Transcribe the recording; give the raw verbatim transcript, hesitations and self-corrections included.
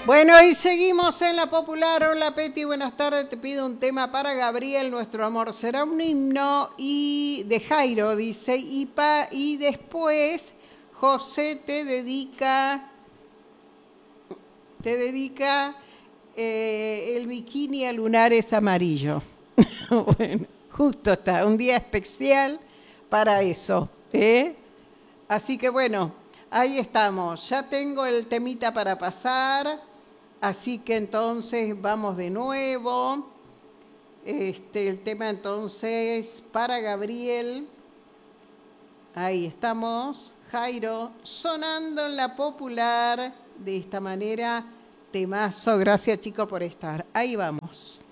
Bueno, y seguimos en la popular. Hola Peti, buenas tardes. Te pido un tema para Gabriel, nuestro amor será un himno, y de Jairo, dice, y, pa, y después José te dedica, te dedica eh, el bikini a lunares amarillo. Bueno, justo está, un día especial para eso, ¿eh? Así que bueno, ahí estamos. Ya tengo el temita para pasar. Así que entonces vamos de nuevo. Este, el tema entonces para Gabriel. Ahí estamos. Jairo, sonando en la popular. De esta manera, temazo. Gracias chicos por estar. Ahí vamos.